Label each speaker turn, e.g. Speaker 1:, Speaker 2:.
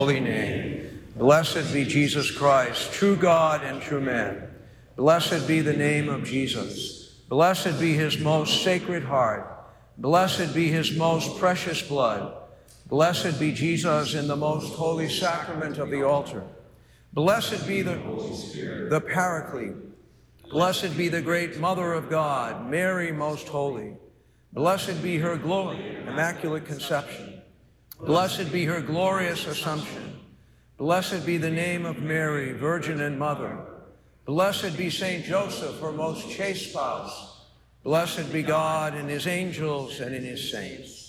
Speaker 1: holy name. Blessed be Jesus Christ, true God and true man. Blessed be the name of Jesus. Blessed be his most sacred heart. Blessed be his most precious blood. Blessed be Jesus in the most holy sacrament of the altar. Blessed be the Paraclete. Blessed be the great Mother of God, Mary most holy. Blessed be her glory, immaculate conception. Blessed be her glorious assumption. Blessed be the name of Mary, Virgin and Mother. Blessed be Saint Joseph, her most chaste spouse. Blessed be God in his angels and in his saints.